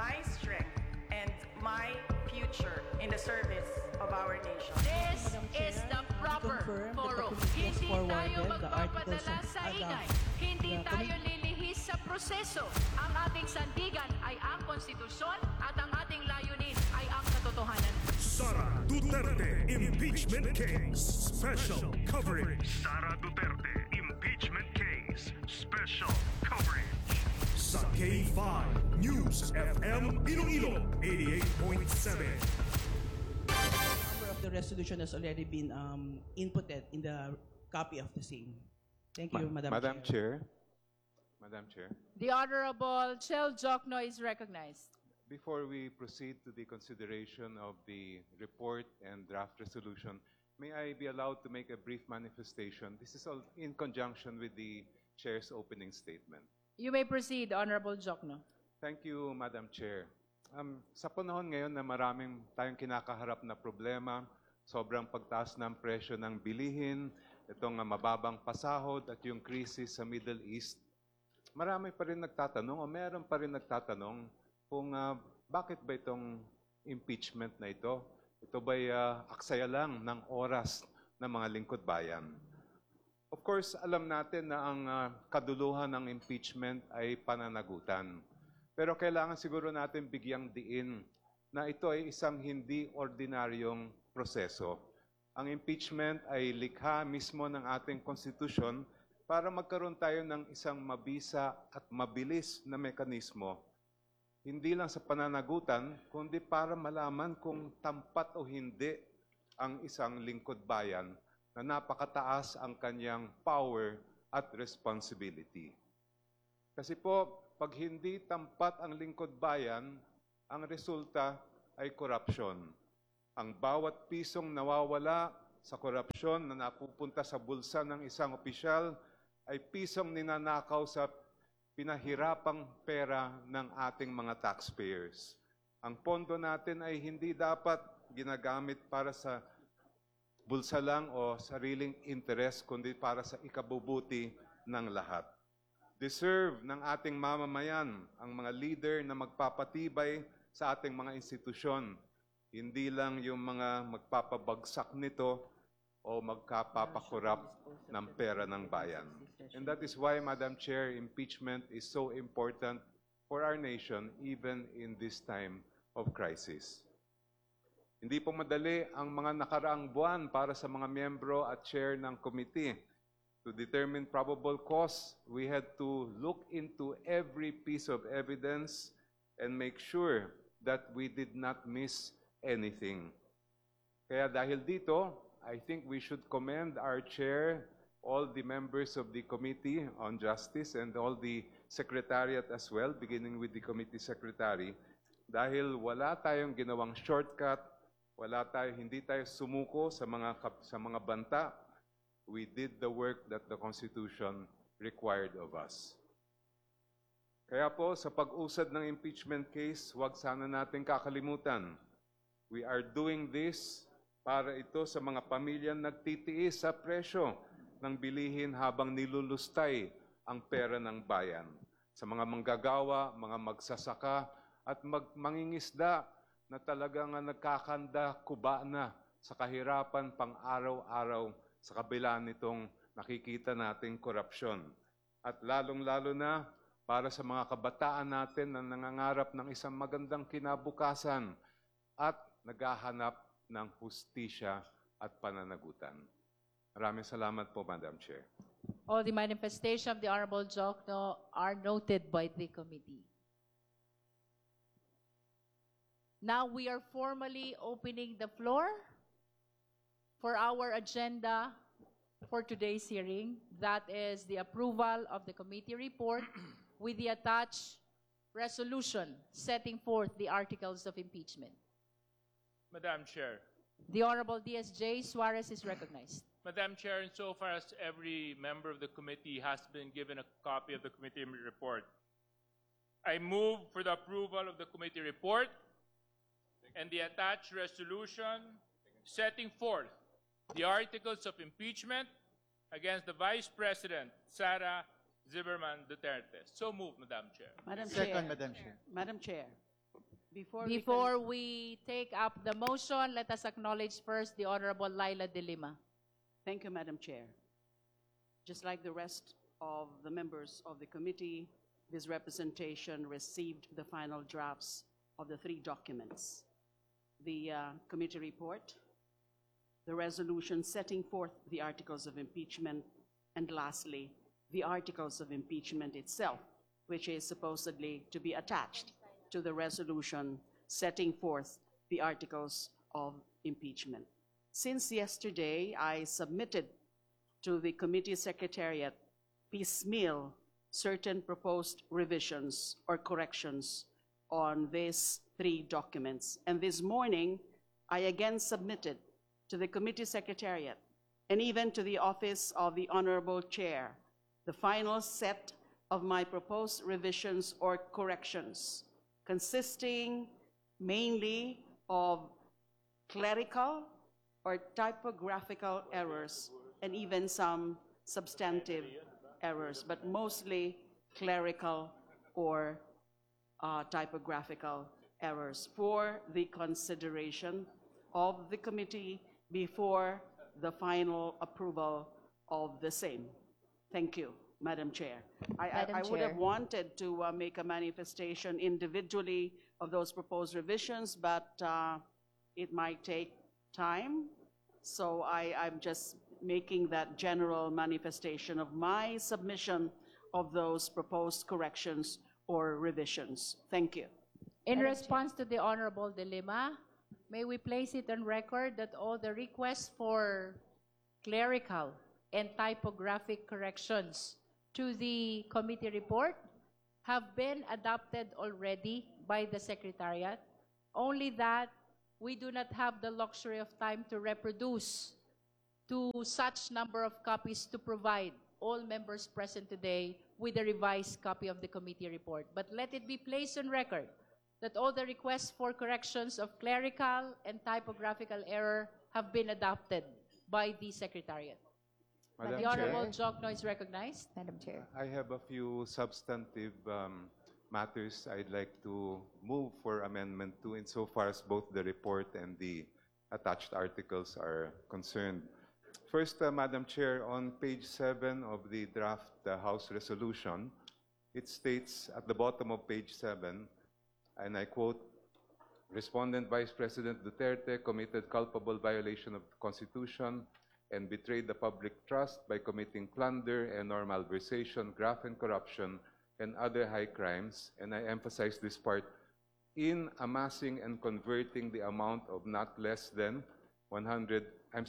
my strength and my future in the service of our nation. This is the proper forum. Hindi tayo magpapadala sa ingay. Hindi tayo lilihis sa proseso. Ang ating sandigan ay ang konstitusyon at ang ating layunin ay ang katotohanan. Sara Duterte Impeachment Case Special Coverage. Sara Duterte Impeachment Case Special Coverage. Sa K5 News FM Iloilo 88.7. Number of the resolution has already been inputted in the copy of the same. Thank you, Madam Chair. Madam Chair, The Honorable Chel Jokno is recognized. before we proceed to the consideration of the report and draft resolution, may I be allowed to make a brief manifestation? This is all in conjunction with the Chair's opening statement. You may proceed, Honorable Jokno. Thank you, Madam Chair. Sa panahon ngayon na maraming tayong kinakaharap na problema, sobrang pagtaas ng presyo ng bilihin, itong mababang pasahod at yung krisis sa Middle East, marami pa rin nagtatanong o meron pa rin nagtatanong kung bakit ba itong impeachment na ito? Ito ba'y aksaya lang ng oras ng mga lingkod bayan? Of course, alam natin na ang kaduluhan ng impeachment ay pananagutan. Pero kailangan siguro natin bigyang diin na ito ay isang hindi ordinaryong proseso. Ang impeachment ay likha mismo ng ating konstitusyon para magkaroon tayo ng isang mabisa at mabilis na mekanismo, hindi lang sa pananagutan, kundi para malaman kung tampat o hindi ang isang lingkod bayan na napakataas ang kanyang power at responsibility. Kasi po, pag hindi tampat ang lingkod bayan, ang resulta ay korupsyon. Ang bawat pisong nawawala sa korupsyon na napupunta sa bulsa ng isang opisyal ay pisong ninanakaw sa pinahirapang pera ng ating mga taxpayers. Ang pondo natin ay hindi dapat ginagamit para sa bulsa lang o sariling interest, kundi para sa ikabubuti ng lahat. Deserve ng ating mamamayan ang mga leader na magpapatibay sa ating mga institusyon, hindi lang yung mga magpapabagsak nito o magkapapakorap ng pera ng bayan. And that is why, Madam Chair, impeachment is so important for our nation even in this time of crisis. Hindi po madali ang mga nakaraang buwan para sa mga miyembro at chair ng committee. To determine probable cause, we had to look into every piece of evidence and make sure that we did not miss anything. Kaya dahil dito, I think we should commend our chair, all the members of the Committee on Justice, and all the Secretariat as well, beginning with the Committee Secretary, dahil wala tayong ginawang shortcut, hindi tayo sumuko sa mga banta. We did the work that the Constitution required of us. Kaya po, sa pag-usad ng impeachment case, huwag sana natin kakalimutan. We are doing this para ito sa mga pamilyang nagtitiis sa presyo ng bilihin habang nilulustay ang pera ng bayan. Sa mga manggagawa, mga magsasaka, at mangingisda na talagang nagkakanda, kuba na sa kahirapan pang araw-araw sa kabila nitong nakikita nating korupsyon. At lalong-lalo na para sa mga kabataan natin na nangangarap ng isang magandang kinabukasan at naghahanap ng hustisya at pananagutan. Maraming salamat po, Madam Chair. All the manifestations of the Honorable Jokno are noted by the committee. Now we are formally opening the floor for our agenda for today's hearing. That is the approval of the committee report with the attached resolution setting forth the articles of impeachment. Madam Chair. The Honorable D.S.J. Suarez is recognized. Madam Chair, insofar as every member of the committee has been given a copy of the committee report, I move for the approval of the committee report and the attached resolution setting forth the articles of impeachment against the Vice President, Sara Zimmerman Duterte. So moved, Madam Chair. Madam Second, Chair. Madam Chair. Madam Chair, Before we take up the motion, let us acknowledge first the Honorable Laila De Lima. Thank you, Madam Chair. Just like the rest of the members of the committee, this representation received the final drafts of the 3 documents: the committee report, the resolution setting forth the articles of impeachment, and lastly, the articles of impeachment itself, which is supposedly to be attached to the resolution setting forth the articles of impeachment. Since yesterday, I submitted to the committee secretariat piecemeal certain proposed revisions or corrections on these 3 documents. And this morning, I again submitted to the committee secretariat and even to the office of the Honorable Chair the final set of my proposed revisions or corrections, consisting mainly of clerical or typographical errors and even some substantive errors, but mostly clerical or typographical errors for the consideration of the committee before the final approval of the same. Thank you, Madam Chair. I would have wanted to make a manifestation individually of those proposed revisions, but it might take time. So I'm just making that general manifestation of my submission of those proposed corrections or revisions. Thank you. In response to the Honorable De Lima, may we place it on record that all the requests for clerical and typographic corrections to the committee report have been adopted already by the Secretariat, only that we do not have the luxury of time to reproduce to such number of copies to provide all members present today with a revised copy of the committee report. But let it be placed on record that all the requests for corrections of clerical and typographical error have been adopted by the Secretariat. Madam The Honorable Chair, Jokno is recognized. Madam Chair. I have a few substantive matters I'd like to move for Amendment 2 insofar as both the report and the attached articles are concerned. First, Madam Chair, on page 7 of the draft House resolution, it states at the bottom of page 7, and I quote, "Respondent Vice President Duterte committed culpable violation of the Constitution and betrayed the public trust by committing plunder and or malversation, graft and corruption, and other high crimes," and I emphasize this part, "in amassing and converting the amount of not less than 100,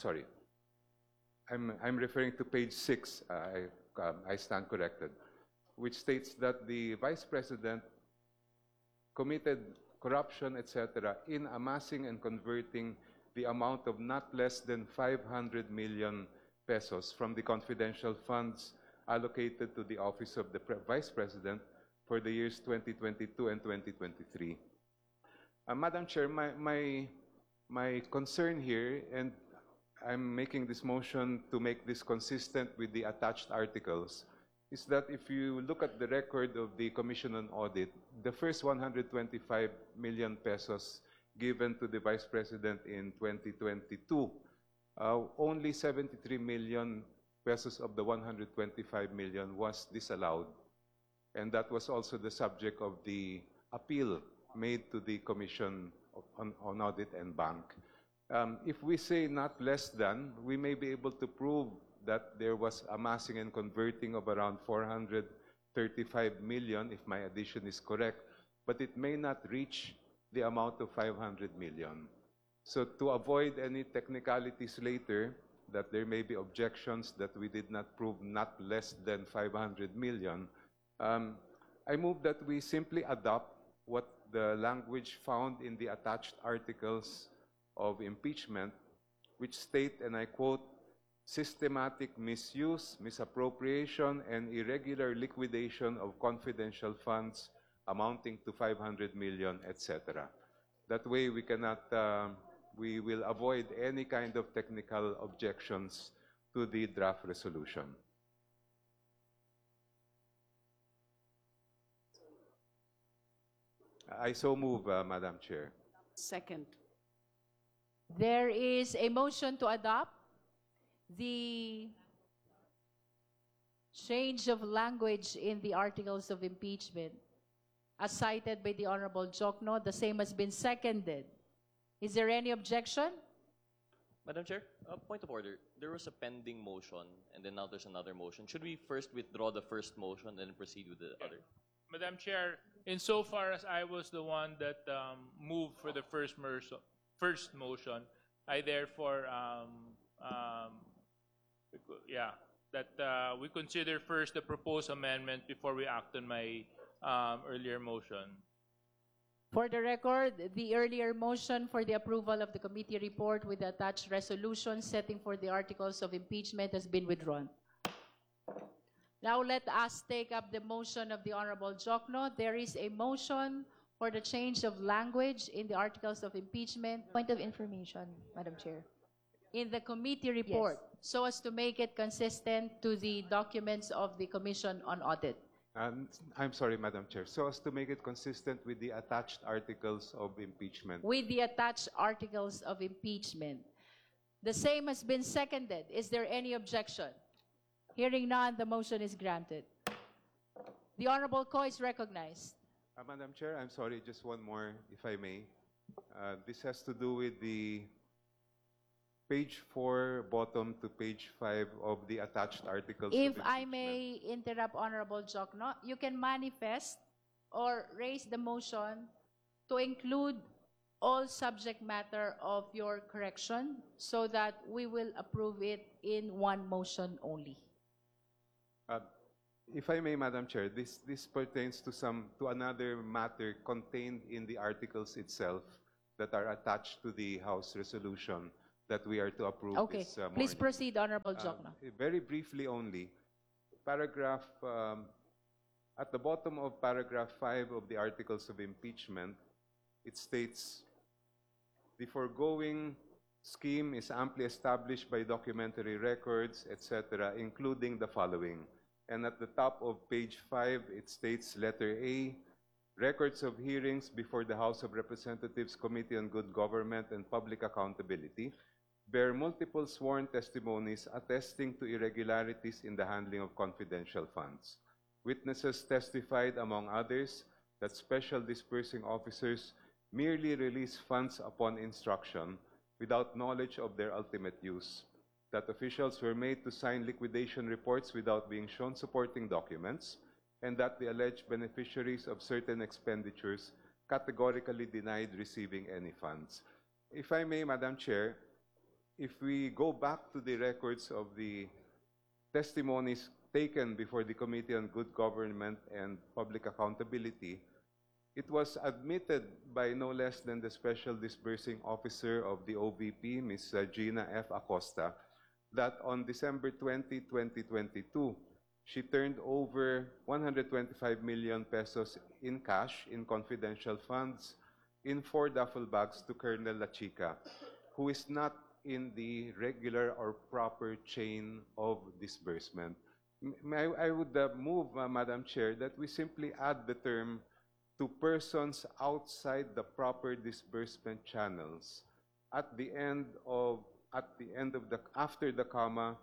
I'm referring to page 6, I stand corrected, which states that the Vice President committed corruption, etc., in amassing and converting the amount of not less than 500 million pesos from the confidential funds allocated to the Office of the Vice President for the years 2022 and 2023. Madam Chair, my concern here, and I'm making this motion to make this consistent with the attached articles, is that if you look at the record of the Commission on Audit, the first 125 million pesos given to the Vice President in 2022, only 73 million pesos of the 125 million was disallowed. And that was also the subject of the appeal made to the Commission on Audit and Bank. If we say not less than, we may be able to prove that there was amassing and converting of around 435 million, if my addition is correct, but it may not reach the amount of 500 million. So to avoid any technicalities later, that there may be objections that we did not prove not less than 500 million, I move that we simply adopt what the language found in the attached articles of impeachment, which state, and I quote, "systematic misuse, misappropriation, and irregular liquidation of confidential funds amounting to 500 million, etc." That way we cannot, we will avoid any kind of technical objections to the draft resolution. I so move, Madam Chair. Second. There is a motion to adopt the change of language in the articles of impeachment as cited by the Honorable Jokno. The same has been seconded. Is there any objection? Madam Chair, point of order. There was a pending motion, and then now there's another motion. Should we first withdraw the first motion and then proceed with the other? Madam Chair, insofar as I was the one that moved for the first motion, I therefore, we consider first the proposed amendment before we act on my earlier motion. For the record, the earlier motion for the approval of the committee report with the attached resolution setting for the articles of impeachment has been withdrawn. Now let us take up the motion of the Honorable Jokno. There is a motion for the change of language in the articles of impeachment. Point of information, Madam Chair. In the committee report, so as to make it consistent to the documents of the Commission on Audit. I'm sorry, Madam Chair. So as to make it consistent with the attached articles of impeachment. With the attached articles of impeachment. The same has been seconded. Is there any objection? Hearing none, the motion is granted. The Honorable Ko is recognized. Madam Chair, I'm sorry, just one more, if I may. This has to do with the page 4, bottom to page 5 of the attached articles. If I may interrupt Honorable Jokno, you can manifest or raise the motion to include all subject matter of your correction so that we will approve it in one motion only. If I may, Madam Chair, this pertains to another matter contained in the articles itself that are attached to the House resolution that we are to approve this morning. Please proceed, Honorable Jokno. Very briefly only, paragraph, at the bottom of paragraph 5 of the articles of impeachment, it states, the foregoing scheme is amply established by documentary records, etc., including the following. And at the top of page 5, it states, letter A, records of hearings before the House of Representatives Committee on Good Government and Public Accountability bear multiple sworn testimonies attesting to irregularities in the handling of confidential funds. Witnesses testified, among others, that special disbursing officers merely release funds upon instruction without knowledge of their ultimate use, that officials were made to sign liquidation reports without being shown supporting documents, and that the alleged beneficiaries of certain expenditures categorically denied receiving any funds. If I may, Madam Chair, if we go back to the records of the testimonies taken before the Committee on Good Government and Public Accountability, it was admitted by no less than the Special Disbursing Officer of the OVP, Ms. Gina F. Acosta, that on December 20, 2022, she turned over 125 million pesos in cash in confidential funds in 4 duffel bags to Colonel La Chica, who is not in the regular or proper chain of disbursement. I would move, Madam Chair, that we simply add the term to persons outside the proper disbursement channels at the end of after the comma.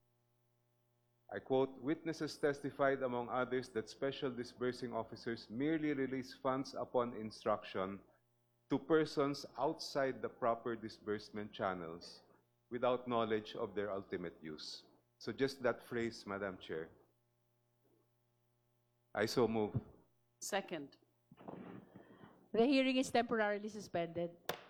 I quote, witnesses testified, among others, that special disbursing officers merely release funds upon instruction to persons outside the proper disbursement channels without knowledge of their ultimate use. So just that phrase, Madam Chair. I so move. Second. The hearing is temporarily suspended.